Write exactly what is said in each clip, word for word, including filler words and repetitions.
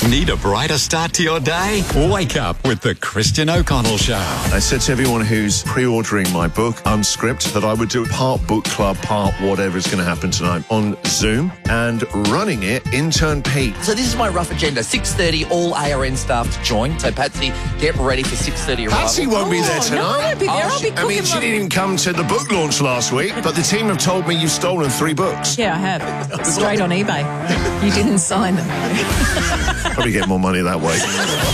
Need a brighter start to your day? Wake up with the Christian O'Connell Show. I said to everyone who's pre-ordering my book, Unscript, that I would do part book club, part whatever is going to happen tonight on Zoom, and running it, intern Pete. So this is my rough agenda. six thirty, all A R N staff to join. So Patsy, get ready for six thirty arrival. Patsy won't be there Oh, tonight. no, I won't be there. I'll be I mean, cooking she my- didn't even come to the book launch last week, but the team have told me you've stolen three books. Yeah, I have. Straight on eBay. You didn't sign them. Probably get more money that way.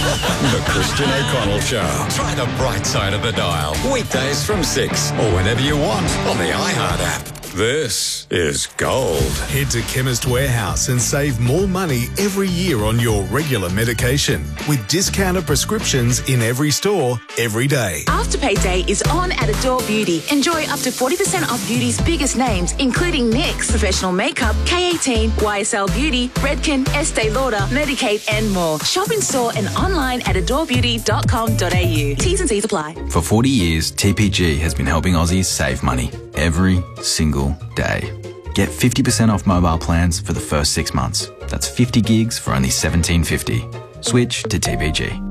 The Christian O'Connell Show. Try the bright side of the dial. Weekdays from six or whenever you want on the iHeart app. This is gold. Head to Chemist Warehouse and save more money every year on your regular medication with discounted prescriptions in every store, every day. Afterpay Day is on at Adore Beauty. Enjoy up to forty percent off beauty's biggest names, including NYX, Professional Makeup, K eighteen, Y S L Beauty, Redken, Estee Lauder, Medik eight and more. Shop in store and online at adore beauty dot com dot a u. T's and C's apply. For forty years, T P G has been helping Aussies save money every single day. Get fifty percent off mobile plans for the first six months. That's fifty gigs for only seventeen fifty. Switch to T P G.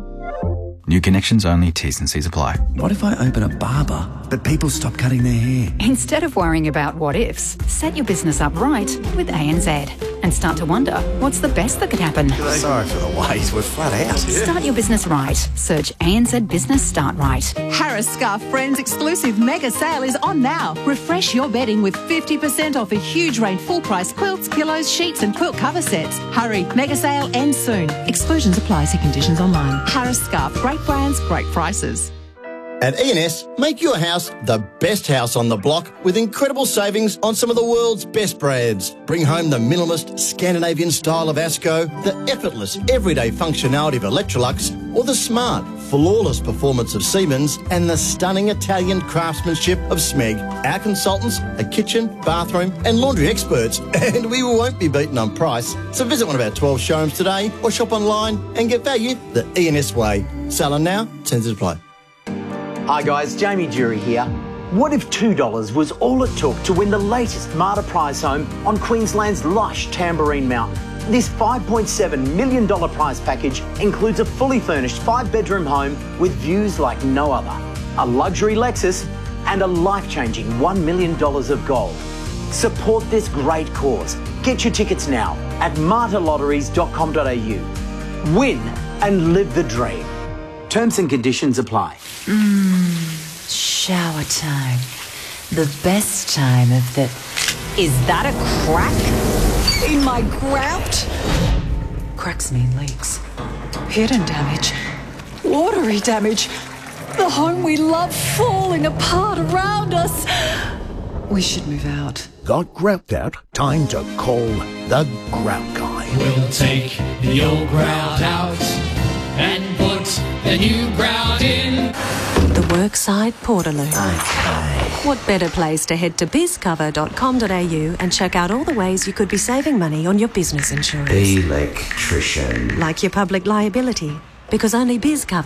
New connections only, T's and C's apply. What if I open a barber, but people stop cutting their hair? Instead of worrying about what ifs, set your business up right with A N Z and start to wonder what's the best that could happen. Sorry for the wait, we're flat out. Start your business right. Search A N Z Business Start Right. Harris Scarf Friends exclusive mega sale is on now. Refresh your bedding with fifty percent off a huge range full price quilts, pillows, sheets and quilt cover sets. Hurry, mega sale ends soon. Exclusions apply, see conditions online. Harris Scarf, great brands, great prices. At E and S, make your house the best house on the block with incredible savings on some of the world's best brands. Bring home the minimalist Scandinavian style of Asco, the effortless everyday functionality of Electrolux, or the smart, flawless performance of Siemens and the stunning Italian craftsmanship of Smeg. Our consultants are kitchen, bathroom and laundry experts, and we won't be beaten on price. So visit one of our twelve showrooms today or shop online and get value the E and S way. Selling now, terms apply. Hi guys, Jamie Jury here. What if two dollars was all it took to win the latest Marta prize home on Queensland's lush Tamborine Mountain? This five point seven million dollars prize package includes a fully furnished five-bedroom home with views like no other, a luxury Lexus and a life-changing one million dollars of gold. Support this great cause. Get your tickets now at marta lotteries dot com dot a u. Win and live the dream. Terms and conditions apply. Mmm, shower time. The best time of the... Is that a crack in my grout? Cracks mean leaks. Hidden damage. Watery damage. The home we love falling apart around us. We should move out. Got grout out? Time to call the Grout Guy. We'll take the old grout out and put the new grout in. The Workside Portaloo. Okay. What better place to head to biz cover dot com dot a u and check out all the ways you could be saving money on your business insurance. Electrician. Like your public liability, because only BizCover